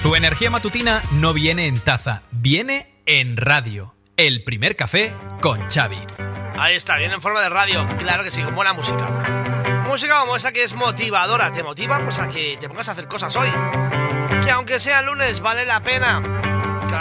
Tu energía matutina no viene en taza, viene en radio. El primer café con Xavi. Ahí está, viene en forma de radio, claro que sí, con buena música. Música como esta que es motivadora, te motiva pues a que te pongas a hacer cosas hoy. Que aunque sea lunes vale la pena.